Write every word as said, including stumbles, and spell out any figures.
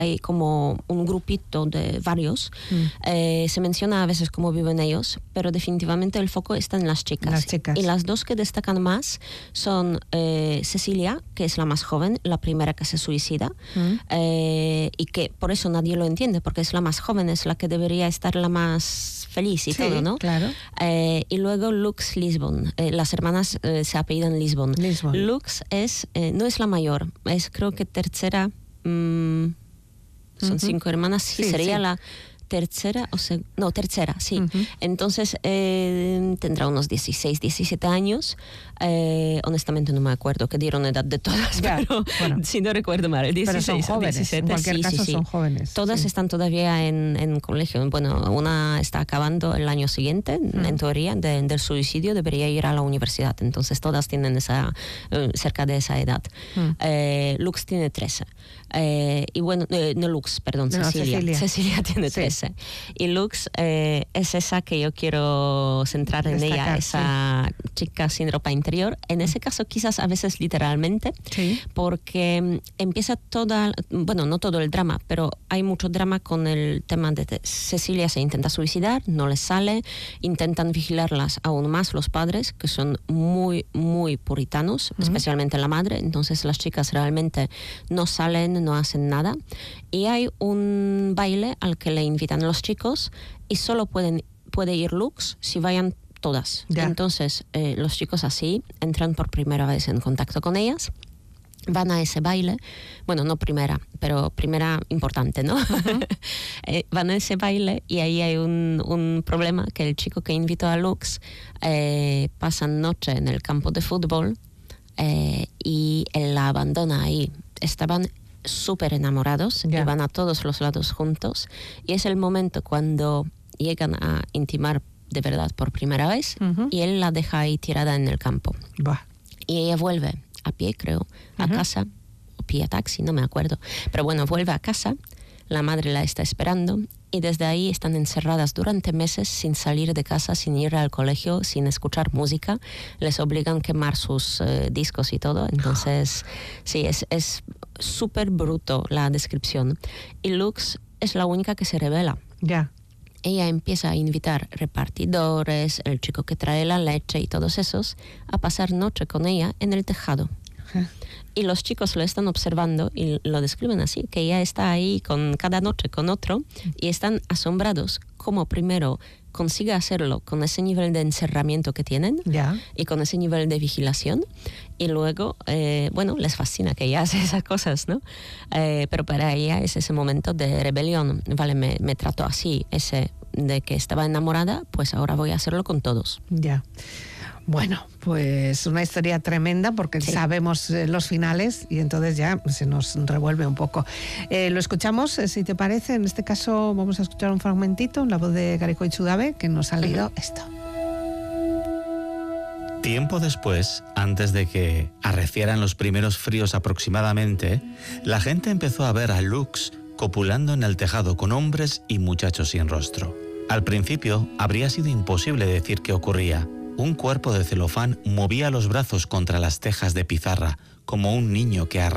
hay como un grupito de varios. Mm. Eh, se menciona a veces cómo viven ellos, pero definitivamente el foco está en las chicas. Las chicas. Y las dos que destacan más son eh, Cecilia, que es la más joven, la primera que se suicida, mm. eh, y que por eso nadie lo entiende, porque es la más joven, es la que debería estar la más feliz y sí, todo, ¿no? Claro. Eh, y luego Lux Lisbon. Eh, las hermanas eh, se apellidan Lisbon. Lisbon. Lux es, eh, no es la mayor, es creo que tercera. Mmm, son uh-huh. cinco hermanas, sí, sí sería sí. la tercera, o sea, no, tercera, sí. Uh-huh. Entonces, eh, tendrá unos dieciséis, diecisiete años. Eh, honestamente no me acuerdo que dieron edad de todas, ya, pero bueno. si no recuerdo mal, dieciséis, pero son jóvenes, diecisiete, en cualquier sí, caso sí, sí. son jóvenes. Todas sí. están todavía en, en colegio. Bueno, una está acabando el año siguiente, uh-huh. en teoría, de, del suicidio, debería ir a la universidad. Entonces, todas tienen esa, eh, cerca de esa edad. Uh-huh. Eh, Lux tiene trece. Eh, y bueno, eh, no Lux, perdón, no, Cecilia. Cecilia. Cecilia tiene sí. trece. Y Lux eh, es esa que yo quiero centrar en Destacar, ella, esa sí. chica sin ropa interior. En ese caso, quizás a veces literalmente, sí. porque empieza toda, bueno, no todo el drama, pero hay mucho drama con el tema de Cecilia se intenta suicidar, no le sale, intentan vigilarlas aún más los padres, que son muy, muy puritanos, uh-huh. especialmente la madre. Entonces las chicas realmente no salen, no hacen nada. Y hay un baile al que le invitan los chicos y solo pueden, puede ir Lux si vayan todas. Ya. Entonces eh, los chicos así entran por primera vez en contacto con ellas, van a ese baile, bueno, no primera, pero primera importante, ¿no? Uh-huh. eh, van a ese baile y ahí hay un, un problema, que el chico que invitó a Lux eh, pasa noche en el campo de fútbol eh, y él la abandona ahí. Estaban súper enamorados yeah. y van a todos los lados juntos, y es el momento cuando llegan a intimar de verdad por primera vez, uh-huh. y él la deja ahí tirada en el campo. Bah. Y ella vuelve a pie, creo, a uh-huh. casa, o pie a taxi, no me acuerdo. Pero bueno, vuelve a casa, la madre la está esperando, y desde ahí están encerradas durante meses sin salir de casa, sin ir al colegio, sin escuchar música. Les obligan a quemar sus eh, discos y todo. Entonces, sí, es es súper bruto la descripción. Y Lux es la única que se revela. Ya. Yeah. Ella empieza a invitar repartidores, el chico que trae la leche y todos esos, a pasar noche con ella en el tejado. Uh-huh. Y los chicos lo están observando y lo describen así, que ella está ahí con cada noche con otro, y están asombrados cómo primero consigue hacerlo con ese nivel de encerramiento que tienen, yeah. y con ese nivel de vigilación, y luego, eh, bueno, les fascina que ella hace esas cosas, ¿no? Eh, pero para ella es ese momento de rebelión. Vale, me, me trató así, ese de que estaba enamorada, pues ahora voy a hacerlo con todos. Ya. Yeah. Bueno, pues una historia tremenda, porque sí. sabemos eh, los finales y entonces ya se nos revuelve un poco. Eh, lo escuchamos, eh, si te parece. En este caso vamos a escuchar un fragmentito en la voz de Gary Koitsudabe, que nos ha leído uh-huh. esto. Tiempo después, antes de que arrecieran los primeros fríos aproximadamente, la gente empezó a ver a Lux copulando en el tejado con hombres y muchachos sin rostro. Al principio habría sido imposible decir qué ocurría. Un cuerpo de celofán movía los brazos contra las tejas de pizarra, como un niño que arrastraba